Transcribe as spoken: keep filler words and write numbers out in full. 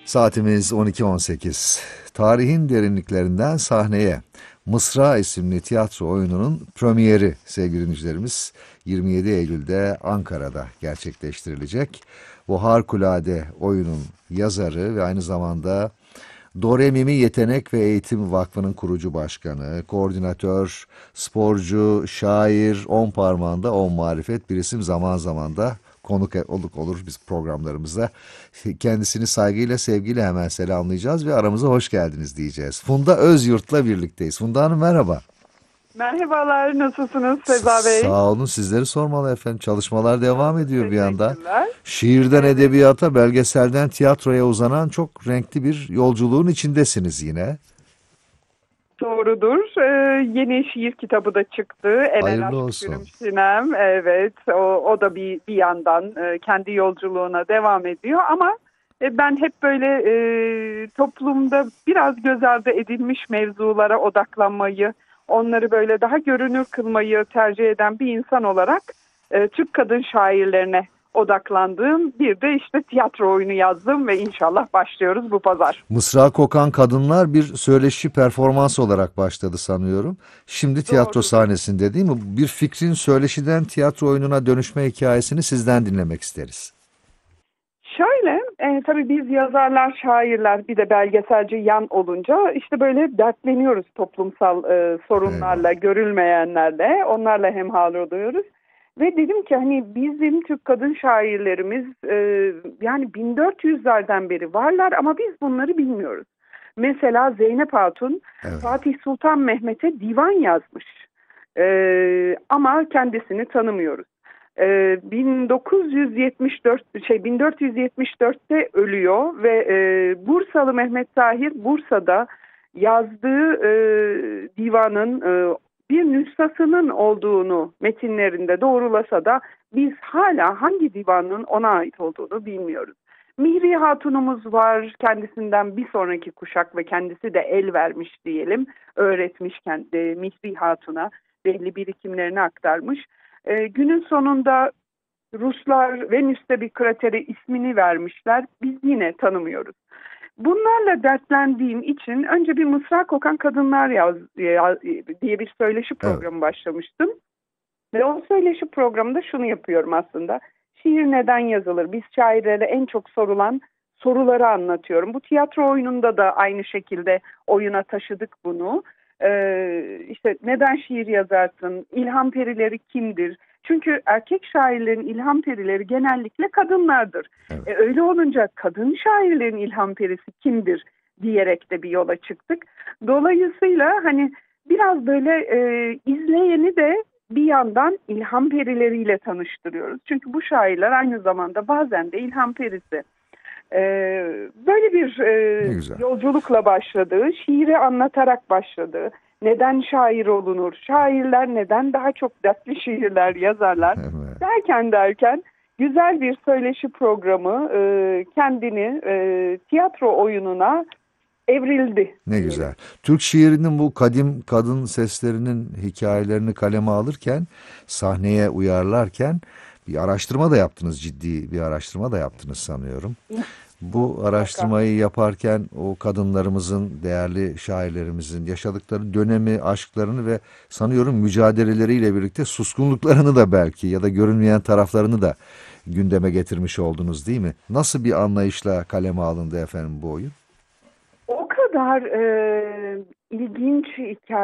Saatimiz on iki on sekiz. Tarihin derinliklerinden sahneye. Mısra isimli tiyatro oyununun premieri sevgili dinleyicilerimiz yirmi yedi Eylül'de Ankara'da gerçekleştirilecek. Bu harikulade oyunun yazarı ve aynı zamanda Do Re Mi Mi Yetenek ve Eğitim Vakfı'nın kurucu başkanı, koordinatör, sporcu, şair, on parmağında on marifet bir isim, zaman zaman da konuk olduk olur biz programlarımıza. Kendisini saygıyla, sevgiyle hemen selamlayacağız ve aramıza hoş geldiniz diyeceğiz. Funda Özyurt'la birlikteyiz. Funda Hanım merhaba. Merhabalar, nasılsınız Seza Bey? Sağ olun, sizleri sormalı efendim. Çalışmalar devam ediyor bir yandan. Teşekkürler. Şiirden Evet. edebiyata, belgeselden tiyatroya uzanan çok renkli bir yolculuğun içindesiniz yine. Doğrudur. Ee, yeni şiir kitabı da çıktı. Enel Hayırlı Aşk olsun. Gülüm Sinem. Evet, o, o da bir, bir yandan e, kendi yolculuğuna devam ediyor. Ama e, ben hep böyle e, toplumda biraz göz ardı edilmiş mevzulara odaklanmayı, onları böyle daha görünür kılmayı tercih eden bir insan olarak e, Türk kadın şairlerine odaklandığım bir de işte tiyatro oyunu yazdım ve inşallah başlıyoruz bu pazar. Mısra kokan kadınlar bir söyleşi performans olarak başladı sanıyorum. Şimdi tiyatro Doğrudur. sahnesinde değil mi? Bir fikrin söyleşiden tiyatro oyununa dönüşme hikayesini sizden dinlemek isteriz. Şöyle, e, tabii biz yazarlar, şairler bir de belgeselci yan olunca işte böyle dertleniyoruz toplumsal e, sorunlarla, görülmeyenlerle, onlarla hemhal oluyoruz. Ve dedim ki hani bizim Türk kadın şairlerimiz e, yani bin dört yüzlerden beri varlar ama biz bunları bilmiyoruz. Mesela Zeynep Hatun Evet. Fatih Sultan Mehmet'e divan yazmış e, ama kendisini tanımıyoruz. E, bin dokuz yüz yetmiş dört şey bin dört yüz yetmiş dörtte ölüyor ve e, Bursalı Mehmet Tahir Bursa'da yazdığı e, divanın e, bir nüshasının olduğunu metinlerinde doğrulasa da biz hala hangi divanın ona ait olduğunu bilmiyoruz. Mihri Hatunumuz var, kendisinden bir sonraki kuşak ve kendisi de el vermiş diyelim, öğretmiş kendi Mihri Hatun'a belli birikimlerini aktarmış. E, günün sonunda Ruslar Venüs'te bir kratere ismini vermişler, biz yine tanımıyoruz. Bunlarla dertlendiğim için önce bir Mısra Kokan Kadınlar yaz, yaz, diye bir söyleşi programı Evet. başlamıştım. Ve o söyleşi programında şunu yapıyorum aslında. Şiir neden yazılır? Biz şairlere en çok sorulan soruları anlatıyorum. Bu tiyatro oyununda da aynı şekilde oyuna taşıdık bunu. Ee, işte neden şiir yazarsın? İlham perileri kimdir? Çünkü erkek şairlerin ilham perileri genellikle kadınlardır. Evet. E, öyle olunca kadın şairlerin ilham perisi kimdir diyerek de bir yola çıktık. Dolayısıyla hani biraz böyle e, izleyeni de bir yandan ilham perileriyle tanıştırıyoruz. Çünkü bu şairler aynı zamanda bazen de ilham perisi. Ee, böyle bir e, Ne güzel. yolculukla başladığı, şiiri anlatarak başladığı, neden şair olunur, şairler neden daha çok dertli şiirler yazarlar Evet. derken derken güzel bir söyleşi programı e, kendini e, tiyatro oyununa evrildi. Ne güzel. Türk şiirinin bu kadim kadın seslerinin hikayelerini kaleme alırken, sahneye uyarlarken bir araştırma da yaptınız, ciddi bir araştırma da yaptınız sanıyorum. Bu araştırmayı yaparken o kadınlarımızın, değerli şairlerimizin yaşadıkları dönemi, aşklarını ve sanıyorum mücadeleleriyle birlikte suskunluklarını da belki ya da görünmeyen taraflarını da gündeme getirmiş oldunuz değil mi? Nasıl bir anlayışla kaleme alındı efendim bu oyun? O kadar e, ilginç hikaye.